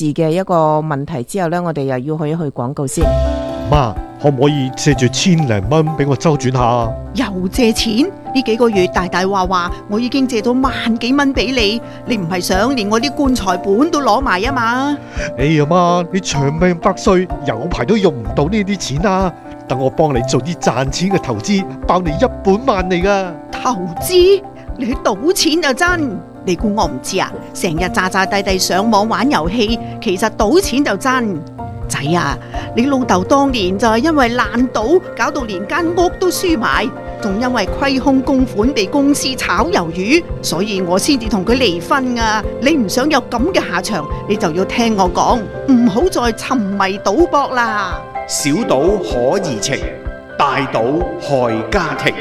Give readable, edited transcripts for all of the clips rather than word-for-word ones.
嘅一個問題之後呢，我哋又要去一去廣告先。 媽，可唔可以借住千零蚊俾我周轉下？ 又借錢？呢幾個月大大話話，我已經借咗萬幾蚊俾你，你唔係想連我啲棺材本都攞埋啊嘛？ 哎呀媽，你長命百歲，有排都用唔到呢啲錢啊！等我幫你做啲賺錢嘅投資，包你一本萬利噶。 投資？你去賭錢就真？你估我唔知啊？成日詐詐諦諦上網玩遊戲，其實賭錢就真。仔啊，你老豆當年就係因為爛賭，搞到連間屋都輸埋，仲因為虧空公款被公司炒魷魚，所以我先至同佢離婚啊！你唔想有咁嘅下場，你就要聽我講，唔好再沉迷賭博啦。 小賭可怡情，大賭害家庭。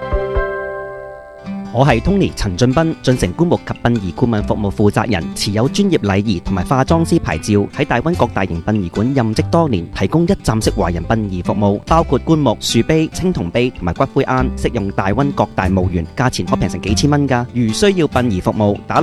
我係 Tony 陳俊斌，進城棺木及殯儀顧問服務負責人，持有專業禮儀同埋化妝師牌照，喺大灣各大型殯儀館任職多年，提供一站式華人殯儀服務，包括棺木、樹碑、青銅碑同埋骨灰龕，適用大灣各大墓園，價錢可平成幾千蚊㗎。如需要殯儀服務，打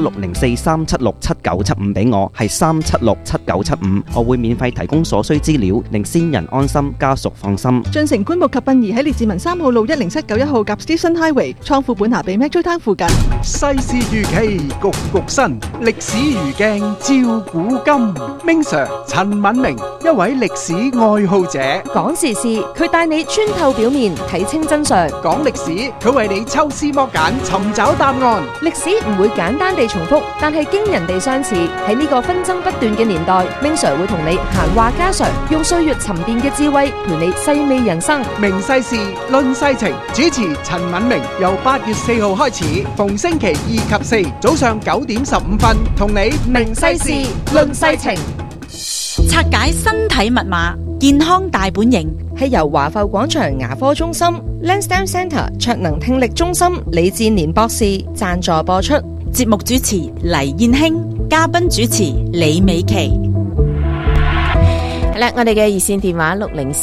604-376-7975俾我，係376-7975，我會免費提供所需資料，令先人安心，家屬放心。 進城棺木及殯儀喺列治文3號路10791號夾 Station Highway，倉庫本下比 Metro Town 附近。 世事如棋，局局新，歷史如鏡照古今。Ming Sir 陳敏明，一位歷史愛好者， 講時事，佢帶你穿透表面，睇清真相； 講歷史，佢為你抽絲剝繭，尋找答案。 歷史唔會簡單地重複，但係驚人地相似。喺呢個紛爭不斷嘅年代，Ming Sir會同你閒話家常，用歲月沉澱嘅智慧陪你細味人生。 明世事，論世情，主持陳敏明，由8月4號開始，逢星期2及4早上9點15分，同你明世事，論世情。 拆解身體密碼，健康大本營， 係由華埠廣場牙科中心 Lansdowne Centre 卓能聽力中心李志年博士贊助播出。 節目主持黎燕卿，嘉賓主持李美琪。 係啦，我哋嘅熱線電話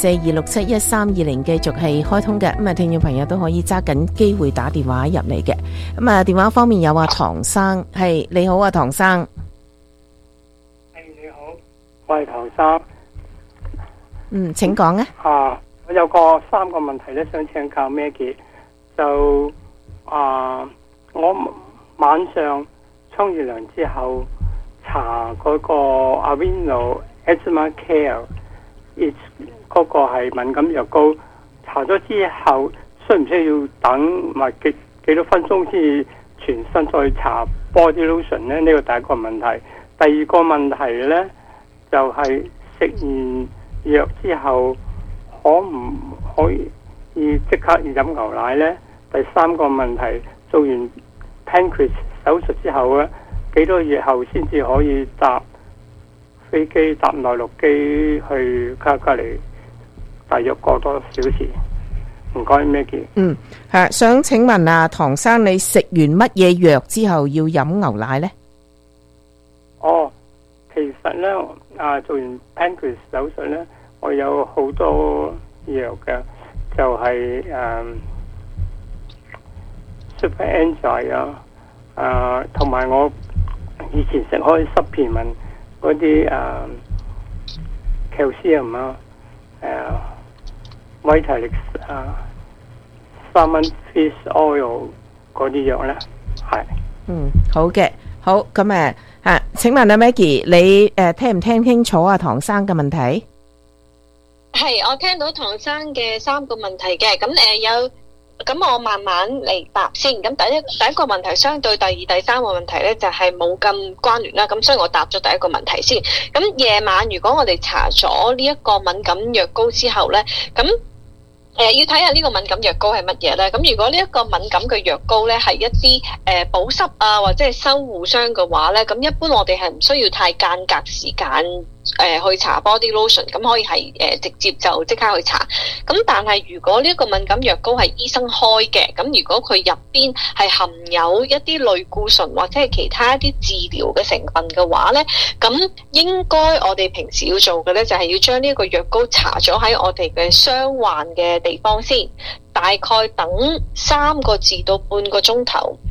604-267-1320繼續係開通嘅，咁啊，聽眾朋友都可以揸緊機會打電話入嚟嘅。咁啊，電話方面有唐生，係你好啊，唐生。 你好，我係唐生。 請講啊。 我有3個問題咧，想請教Maggie。就我晚上沖完涼之後搽嗰個 Aveeno Asthma Care， 嗰個係敏感藥膏，搽咗之後需唔需要等埋幾多分鐘先至全身再搽 body lotion 呢？呢個第一個問題。第二個問題呢，就係食完藥之後可唔可以即刻飲牛奶呢？第三個問題，做完 pancreas 手術之後呢，幾多月後先至可以搭飛機搭內陸機去卡加利，大約過多小時。唔該，Maggie。 想請問啊，唐生，你食完乜嘢藥之後要飲牛奶呢？ 其實呢，做完 pancreas 手術呢，我有好多藥嘅，就係Super Enzyme 同埋我以前食開supplement嗰啲calcium Vitalix Salmon Fish Oil 嗰啲藥咧，係。 好嘅，好咁請問阿 Maggie， 你聽唔聽清楚啊唐生嘅問題？ 係，我聽到唐生嘅3個問題嘅，咁我慢慢嚟答先。咁第一個問題相對第二、第三個問題咧就係冇咁關聯啦。咁所以我答咗第一個問題先。咁夜晚如果我哋搽咗呢一個敏感藥膏之後咧，咁要睇下呢個敏感藥膏係乜嘢咧？咁如果呢一個敏感嘅藥膏咧係一啲保濕啊或者係修護霜嘅話咧，咁一般我哋係唔需要太間隔時間去搽 body lotion， 咁可以係直接就即刻去搽。咁但係如果呢一個敏感藥膏係醫生開嘅，咁如果佢入邊係含有一啲類固醇或者係其他一啲治療嘅成分嘅話咧，咁應該我哋平時要做嘅咧就係要將呢一個藥膏搽咗喺我哋嘅傷患嘅地方先，大概等3個至到半個鐘頭。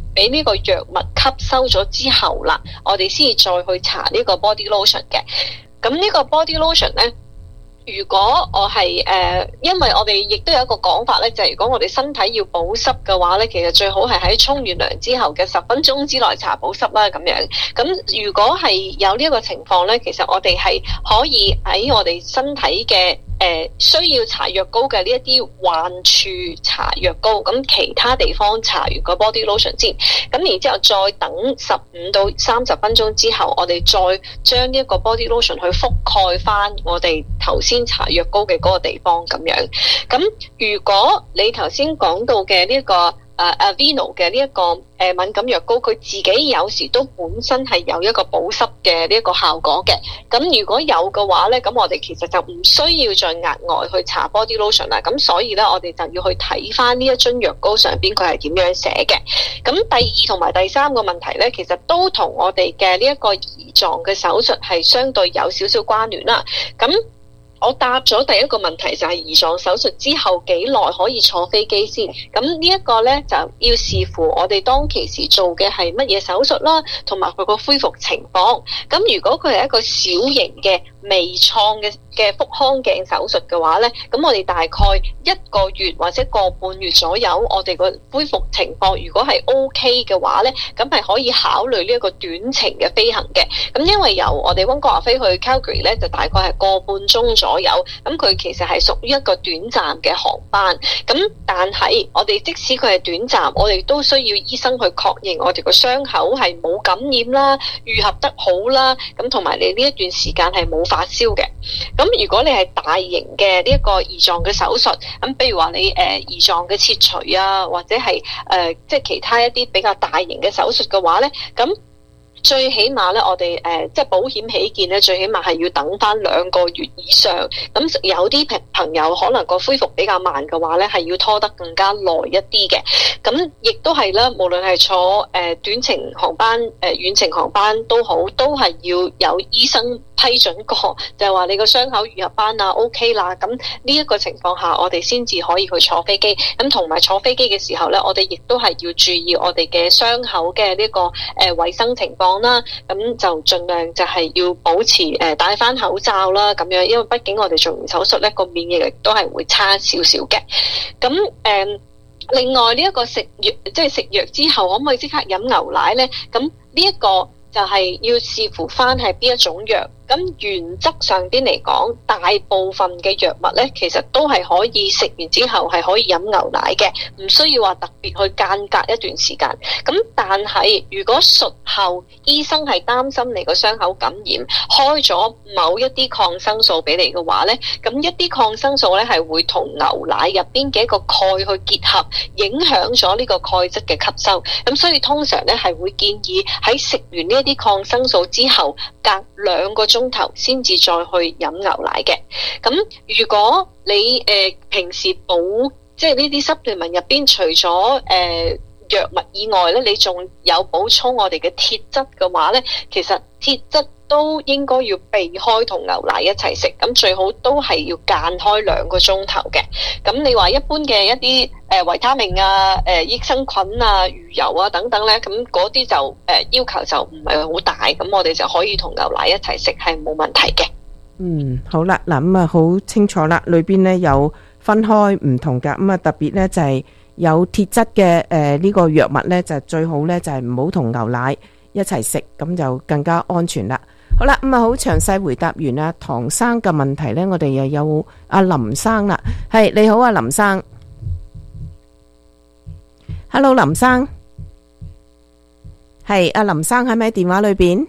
俾呢個藥物吸收咗之後啦，我哋先至再去搽呢個 body lotion 嘅。咁呢個 body lotion 咧，如果我係因為我哋亦都有一個講法咧，就係如果我哋身體要保濕嘅話咧，其實最好係喺沖完涼之後嘅10分鐘之內搽保濕啦咁樣。咁如果係有呢一個情況咧，其實我哋係可以喺我哋身體嘅需要搽藥膏嘅呢一啲患處搽藥膏，咁其他地方搽完個 body lotion 先，咁然之後再等15到30分鐘之後，我哋再將呢一個 body lotion 去覆蓋翻我哋頭先搽藥膏嘅嗰個地方咁樣。咁如果你頭先講到嘅呢一個Aveeno 嘅呢一個敏感藥膏，佢自己有時都本身係有一個保濕嘅呢一個效果嘅。咁如果有嘅話咧，咁我哋其實就唔需要再額外去搽 body lotion 啦。咁所以咧，我哋就要去睇翻呢一樽藥膏上邊佢係點樣寫嘅。咁第二同埋第三個問題咧，其實都同我哋嘅呢一個胰臟嘅手術係相對有少少關聯啦。咁我答咗第一個問題就係胰臟手術之後幾耐可以坐飛機先，咁呢一個呢，就要視乎我哋當其時做嘅係乜嘢手術啦，同埋佢個恢復情況。咁如果佢係一個小型嘅微創嘅腹腔鏡手術嘅話呢，咁我哋大概1個月或者個半月左右，我哋個恢復情況如果係 OK 嘅話呢，咁係可以考慮呢一個短程嘅飛行嘅。咁因為由我哋溫哥華飛去 Calgary 呢，就大概係個半鐘左右，咁佢其實係屬於一個短暫嘅航班。咁但係我哋即使佢係短暫，我哋都需要醫生去確認我哋個傷口係冇感染啦，愈合得好啦，咁同埋你呢一段時間係冇發燒嘅。咁如果你係大型嘅呢一個胰臟嘅手術，咁譬如話你胰臟嘅切除啊，或者係即係其他一啲比較大型嘅手術嘅話咧，咁最起碼咧，我哋即係保險起見咧，最起碼係要等翻2個月以上。咁有啲朋友可能個恢復比較慢嘅話咧，係要拖得更加耐一啲嘅。咁亦都係啦，無論係坐短程航班、遠程航班都好，都係要有醫生批准過，就係話你個傷口愈合翻啊 OK 啦。咁呢一個情況下，我哋先至可以去坐飛機。咁同埋坐飛機嘅時候咧，我哋亦都係要注意我哋嘅傷口嘅呢個衛生情況啦。咁就盡量就係要保持戴翻口罩啦，咁樣，因為畢竟我哋做完手術咧，個免疫力都係會差少少嘅。咁另外呢一個食藥，即係食藥之後可唔可以即刻飲牛奶咧？咁呢一個就係要視乎翻係邊一種藥。咁原則上邊嚟講，大部分嘅藥物咧，其實都係可以食完之後係可以飲牛奶嘅，唔需要話特別去間隔一段時間。咁但係如果術後醫生係擔心你個傷口感染，開咗某一啲抗生素俾你嘅話咧，咁一啲抗生素咧係會同牛奶入邊嘅一個鈣去結合，影響咗呢個鈣質嘅吸收。咁所以通常咧係會建議喺食完呢一啲抗生素之後，隔2個鐘頭先至再去飲牛奶嘅。咁如果你平時補即係呢啲supplement入邊，除咗藥物以外咧，你仲有補充我哋嘅鐵質嘅話咧，其實鐵質都應該要避開同牛奶一齊食。咁最好都係要間開2個鐘頭嘅。咁你話一般嘅一啲維他命啊、益生菌啊、魚油啊等等咧，咁嗰啲就要求就唔係好大，咁我哋就可以同牛奶一齊食，係冇問題嘅。 好啦，嗱咁啊好清楚啦，裏邊咧有分開唔同噶，咁啊特別咧就係有鐵質嘅呢個藥物咧，就最好咧就係唔好同牛奶一齊食，咁就更加安全啦。好啦，咁啊好詳細回答完啦唐生嘅問題咧，我哋又有阿林生啦。係，你好啊林生。Hello 林生，係阿林生喺咪電話裏邊？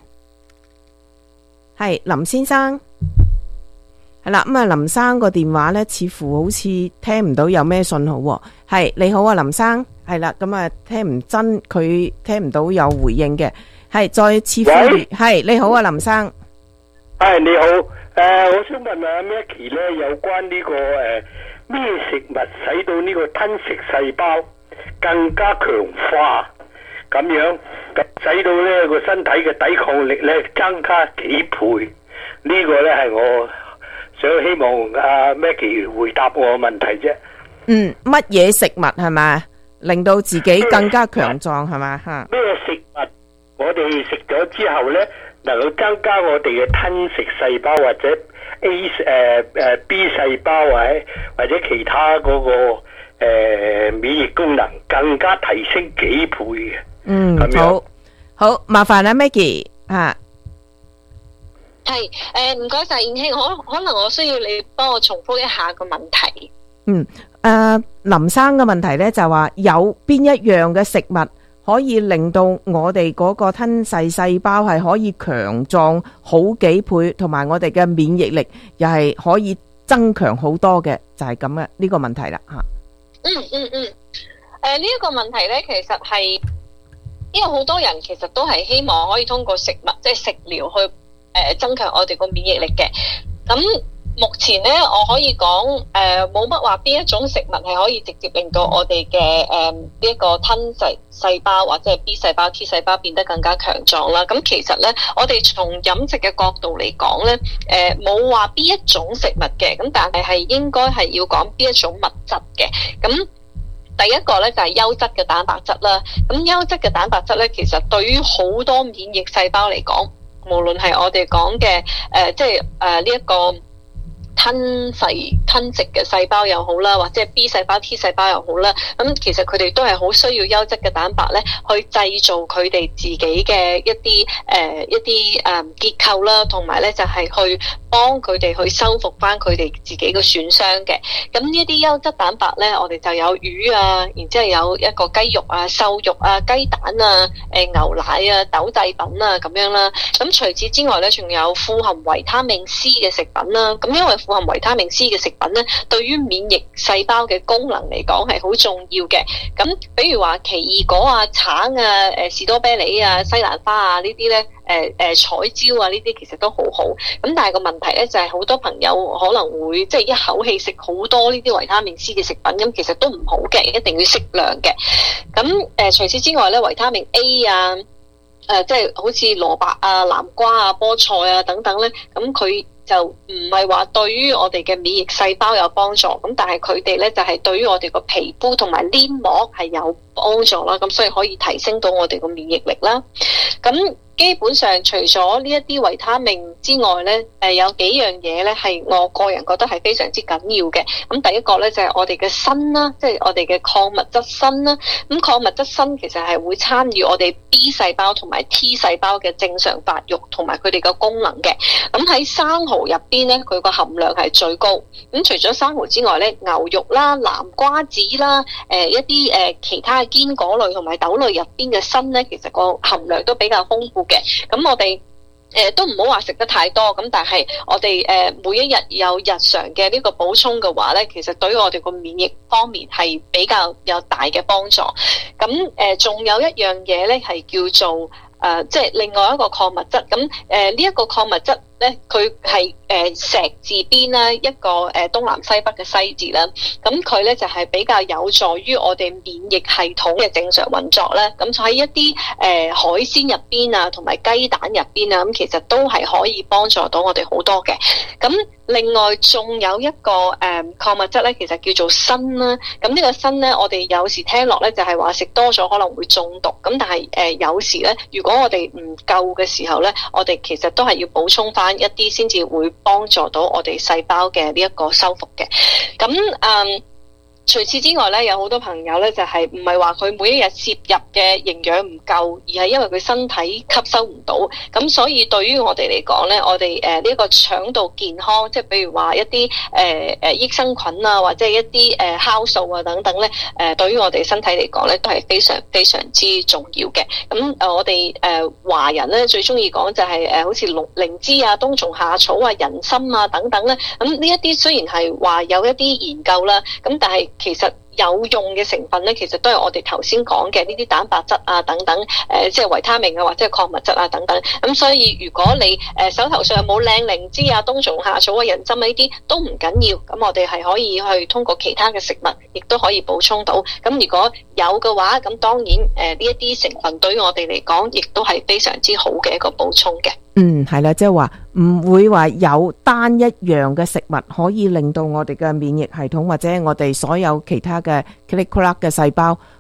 係林先生，係啦，咁啊林生個電話咧似乎好似聽唔到有咩信號喎。係，你好啊林生，係啦，咁啊聽唔真，佢聽唔到有回應嘅。係，再次呼籲，係你好啊林生。 係你好，我想問下 Maggie 咧，有關呢個咩食物使到呢個吞食細胞更加強化，咁樣使到呢個身體嘅抵抗力咧增加幾倍？呢個咧係我想希望阿 Maggie 回答我嘅問題啫。 乜嘢食物係咪？ 令到自己更加強壯係嘛吓？ 咩食物我哋食咗之後咧，能夠增加我哋嘅吞食細胞或者 B 細胞或者其他嗰個免疫功能更加提升幾倍嘅。咁樣好麻煩啦 Maggie 吓。 係唔該晒燕兄，可能我需要你幫我重複一下個問題。 林生嘅問題咧就話有邊一樣嘅食物可以令到我哋嗰個吞噬細胞係可以強壯好幾倍，同埋我哋嘅免疫力又係可以增強好多嘅，就係咁嘅呢個問題啦吓。 呢一個問題咧，其實係因為好多人其實都係希望可以通過食物即係食療去增強我哋個免疫力嘅。咁目前咧，我可以講冇乜話邊一種食物係可以直接令到我哋嘅呢一個吞噬細胞或者係 B 細胞、T 細胞變得更加強壯啦。咁其實咧，我哋從飲食嘅角度嚟講咧，冇話邊一種食物嘅，咁但係應該係要講邊一種物質嘅。咁第一個咧就係優質嘅蛋白質啦。咁優質嘅蛋白質咧，其實對於好多免疫細胞嚟講，無論係我哋講嘅即係呢一個吞食嘅細胞又好啦，或者係 B 細胞、T 細胞又好啦，咁其實佢哋都係好需要優質嘅蛋白咧，去製造佢哋自己嘅一啲結構啦，同埋咧就係去幫佢哋去修復翻佢哋自己嘅損傷嘅。咁呢一啲優質蛋白咧，我哋就有魚啊，然之後有一個雞肉啊、瘦肉啊、雞蛋啊、牛奶啊、豆製品啊咁樣啦。咁除此之外咧，仲有富含維他命 C 嘅食品啦。咁因為富含維他命 C 嘅食品咧，對於免疫細胞嘅功能嚟講係好重要嘅。咁比如話奇異果啊、橙啊、士多啤梨啊、西蘭花啊呢啲咧，彩椒啊呢啲其實都好好。咁但係個問題咧就係好多朋友可能會即係一口氣食好多呢啲維他命 C 嘅食品，咁其實都唔好嘅，一定要適量嘅。咁除此之外咧，維他命 A 啊，即係好似蘿蔔啊、南瓜啊、菠菜啊等等咧，咁佢就唔係話對於我哋嘅免疫細胞有幫助，咁但係佢哋咧就係對於我哋個皮膚同埋黏膜係有幫助啦，咁所以可以提升到我哋個免疫力啦。咁基本上除咗呢一啲維他命之外咧，有幾樣嘢咧係我個人覺得係非常之緊要嘅。咁第一個咧就係我哋嘅鋅啦，即係我哋嘅礦物質鋅啦。咁礦物質鋅其實係會參與我哋 B 細胞同埋 T 細胞嘅正常發育同埋佢哋嘅功能嘅。咁喺生蠔入邊咧，佢個含量係最高。咁除咗生蠔之外咧，牛肉啦、南瓜子啦、一啲其他嘅堅果類同埋豆類入邊嘅鋅咧，其實個含量都比較豐富嘅。咁我哋都唔好話食得太多，咁但係我哋每一日有日常嘅呢個補充嘅話咧，其實對於我哋個免疫方面係比較有大嘅幫助。咁仲有一樣嘢咧係叫做即係另外一個礦物質。咁呢一個礦物質咧，佢係石字邊啦，一個東南西北嘅西字啦。咁佢咧就係比較有助於我哋免疫系統嘅正常運作咧。咁就喺一啲海鮮入邊啊，同埋雞蛋入邊啊，咁其實都係可以幫助到我哋好多嘅。咁另外仲有一個礦物質咧，其實叫做鋅啦。咁呢個鋅咧，我哋有時聽落咧就係話食多咗可能會中毒。咁但係有時咧，如果我哋唔夠嘅時候咧，我哋其實都係要補充翻一啲先至會幫助到我哋細胞嘅呢一個修復嘅。咁除此之外咧，有好多朋友咧就係唔係話佢每一日攝入嘅營養唔夠，而係因為佢身體吸收唔到。咁所以對於我哋嚟講咧，我哋呢個腸道健康，即係比如話一啲益生菌啊，或者一啲酵素啊等等咧，對於我哋身體嚟講咧都係非常非常之重要嘅。咁我哋華人咧最中意講就係好似靈芝啊、冬蟲夏草啊、人參啊等等咧。咁呢一啲雖然係話有一啲研究啦，咁但係其實有用嘅成分咧，其實都係我哋頭先講嘅呢啲蛋白質啊等等，即係維他命啊或者係礦物質啊等等。咁所以如果你手頭上有冇靚靈芝啊、冬蟲夏草啊、人參啊呢啲都唔緊要，咁我哋係可以去通過其他嘅食物，亦都可以補充到。咁如果有嘅話，咁當然呢一啲成分對於我哋嚟講，亦都係非常之好嘅一個補充嘅。 係啦，即係話唔會話有單一樣嘅食物可以令到我哋嘅免疫系統或者我哋所有其他嘅 click 嘅細胞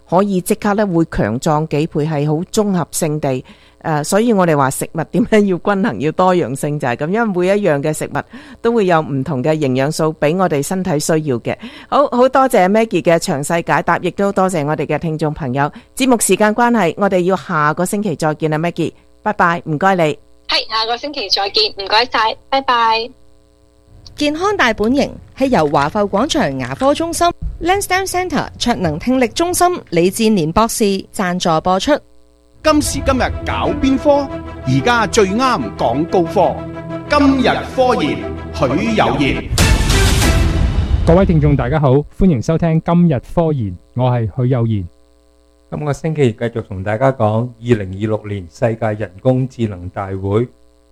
可以即刻咧會強壯幾倍，係好綜合性地。所以我哋話食物點樣要均衡，要多樣性就係咁，因為每一樣嘅食物都會有唔同嘅營養素俾我哋身體需要嘅。好多謝 Maggie 嘅詳細解答，亦都多謝我哋嘅聽眾朋友。節目時間關係，我哋要下個星期再見啦 Maggie， 拜拜，唔該你。 係，下個星期再見，唔該晒，拜拜。 健康大本營係由華埠廣場牙科中心、Lansdowne Centre 卓能聽力中心李志年博士贊助播出。 今時今日搞邊科？而家最啱講高科。今日科研，許有賢。 各位聽眾大家好，歡迎收聽今日科研，我係許有賢。今個星期繼續同大家講2026年世界人工智能大會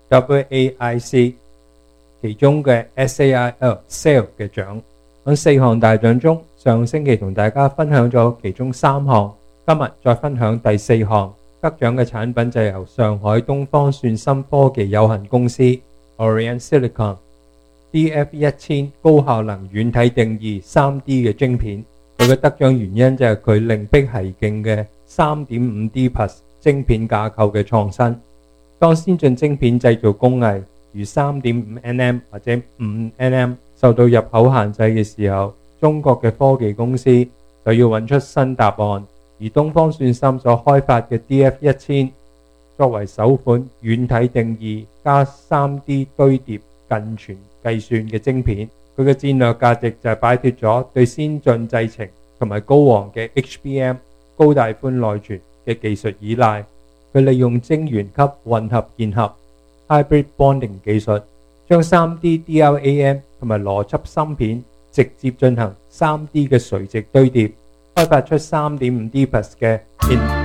WAIC 其中嘅 SAIL 嘅獎。喺4項大獎中，上星期同大家分享咗其中3項，今日再分享第4項。得獎嘅產品就由上海東方算心科技有限公司 Orient Silicon DF1000 高效能軟體定義 3D 嘅晶片。佢嘅得獎原因就係佢另辟蹊徑嘅 3.5D Plus 晶片架構嘅創新。當先進晶片製造工藝如 3.5nm 或者 5nm 受到入口限制嘅時候，中國嘅科技公司就要揾出新答案。而東方算心所開發嘅 DF1000 作為首款軟體定義加 3D 堆疊近全計算嘅晶片，佢嘅戰略價值就係擺脫咗對先進製程同埋高昂嘅 HBM 高帶寬內存嘅技術依賴。佢利用晶圓級混合結合 Hybrid Bonding 技術，將 3D DRAM 同埋邏輯芯片直接進行 3D 嘅垂直堆疊，開發出 3.5D Plus 嘅